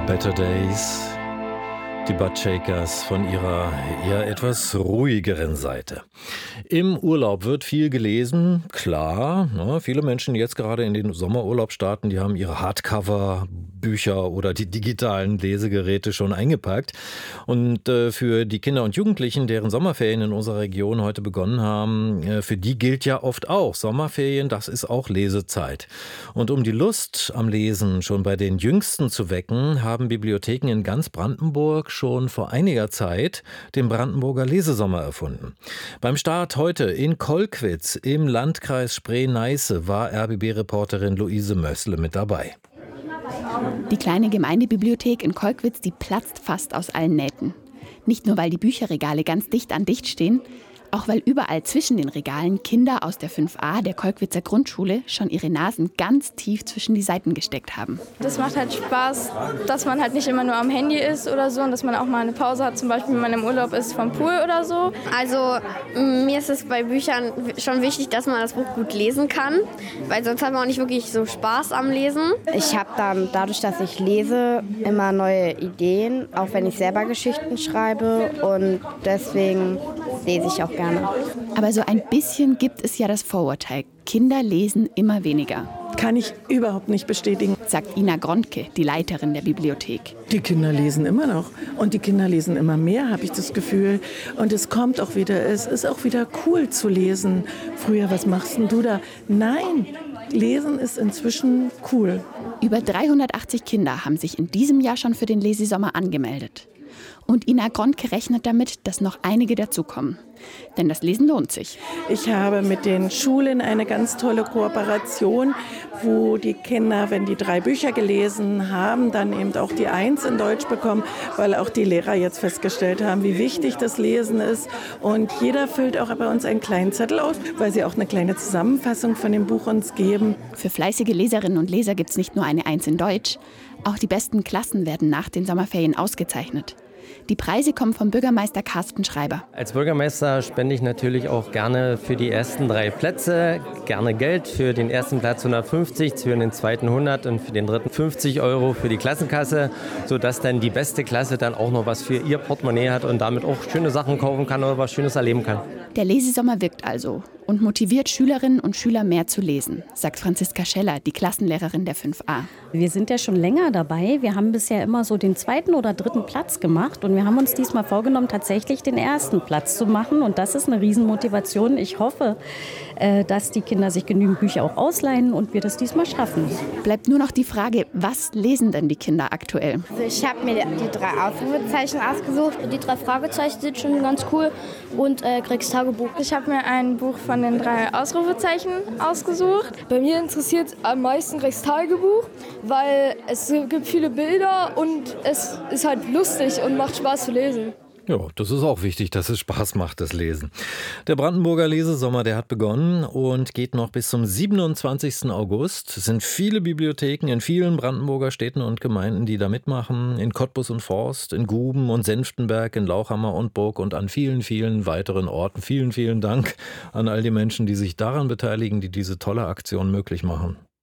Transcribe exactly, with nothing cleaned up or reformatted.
Better Days, die Buttshakers von ihrer eher etwas ruhigeren Seite. Im Urlaub wird viel gelesen, klar. Ne, viele Menschen, die jetzt gerade in den Sommerurlaub starten, die haben ihre Hardcover-Bücher oder die digitalen Lesegeräte schon eingepackt. Und äh, für die Kinder und Jugendlichen, deren Sommerferien in unserer Region heute begonnen haben, äh, für die gilt ja oft auch, Sommerferien, das ist auch Lesezeit. Und um die Lust am Lesen schon bei den Jüngsten zu wecken, haben Bibliotheken in ganz Brandenburg schon vor einiger Zeit den Brandenburger Lesesommer erfunden. Beim Start heute in Kolkwitz im Landkreis Spree-Neiße war R B B-Reporterin Luise Mössle mit dabei. Die kleine Gemeindebibliothek in Kolkwitz, die platzt fast aus allen Nähten. Nicht nur, weil die Bücherregale ganz dicht an dicht stehen, auch weil überall zwischen den Regalen Kinder aus der fünf a der Kolkwitzer Grundschule schon ihre Nasen ganz tief zwischen die Seiten gesteckt haben. Das macht halt Spaß, dass man halt nicht immer nur am Handy ist oder so und dass man auch mal eine Pause hat, zum Beispiel wenn man im Urlaub ist vom Pool oder so. Also mir ist es bei Büchern schon wichtig, dass man das Buch gut lesen kann, weil sonst hat man auch nicht wirklich so Spaß am Lesen. Ich habe dann dadurch, dass ich lese, immer neue Ideen, auch wenn ich selber Geschichten schreibe, und deswegen lese ich auch gerne. Aber so ein bisschen gibt es ja das Vorurteil, Kinder lesen immer weniger. Kann ich überhaupt nicht bestätigen, sagt Ina Grontke, die Leiterin der Bibliothek. Die Kinder lesen immer noch und die Kinder lesen immer mehr, habe ich das Gefühl. Und es kommt auch wieder, es ist auch wieder cool zu lesen. Früher, was machst denn du da? Nein, Lesen ist inzwischen cool. Über dreihundertachtzig Kinder haben sich in diesem Jahr schon für den Lesesommer angemeldet. Und Ina Grontke rechnet damit, dass noch einige dazukommen. Denn das Lesen lohnt sich. Ich habe mit den Schulen eine ganz tolle Kooperation, wo die Kinder, wenn die drei Bücher gelesen haben, dann eben auch die Eins in Deutsch bekommen, weil auch die Lehrer jetzt festgestellt haben, wie wichtig das Lesen ist. Und jeder füllt auch bei uns einen kleinen Zettel aus, weil sie auch eine kleine Zusammenfassung von dem Buch uns geben. Für fleißige Leserinnen und Leser gibt es nicht nur eine Eins in Deutsch. Auch die besten Klassen werden nach den Sommerferien ausgezeichnet. Die Preise kommen vom Bürgermeister Carsten Schreiber. Als Bürgermeister spende ich natürlich auch gerne für die ersten drei Plätze gerne Geld. Für den ersten Platz hundertfünfzig, für den zweiten hundert und für den dritten fünfzig Euro für die Klassenkasse, sodass dann die beste Klasse dann auch noch was für ihr Portemonnaie hat und damit auch schöne Sachen kaufen kann oder was Schönes erleben kann. Der Lesesommer wirkt also und motiviert Schülerinnen und Schüler mehr zu lesen, sagt Franziska Scheller, die Klassenlehrerin der fünf a. Wir sind ja schon länger dabei. Wir haben bisher immer so den zweiten oder dritten Platz gemacht und wir haben uns diesmal vorgenommen, tatsächlich den ersten Platz zu machen, und das ist eine Riesenmotivation. Ich hoffe, dass die Kinder sich genügend Bücher auch ausleihen und wir das diesmal schaffen. Bleibt nur noch die Frage, was lesen denn die Kinder aktuell? Also ich habe mir die drei Ausrufezeichen ausgesucht. Die drei Fragezeichen sind schon ganz cool und äh, Greggs Tagebuch. Ich habe mir ein Buch von den drei Ausrufezeichen ausgesucht. Bei mir interessiert am meisten Greggs Tagebuch, weil es gibt viele Bilder und es ist halt lustig und macht Spaß zu lesen. Ja, das ist auch wichtig, dass es Spaß macht, das Lesen. Der Brandenburger Lesesommer, der hat begonnen und geht noch bis zum siebenundzwanzigsten August. Es sind viele Bibliotheken in vielen Brandenburger Städten und Gemeinden, die da mitmachen. In Cottbus und Forst, in Guben und Senftenberg, in Lauchhammer und Burg und an vielen, vielen weiteren Orten. Vielen, vielen Dank an all die Menschen, die sich daran beteiligen, die diese tolle Aktion möglich machen.